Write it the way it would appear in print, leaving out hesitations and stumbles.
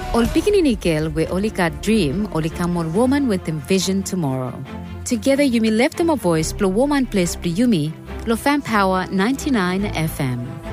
Ol pikininikil we olika dream olikamol woman with envision tomorrow. Together you may lift them a voice plo woman place plo yumi, plo fan power 99 FM.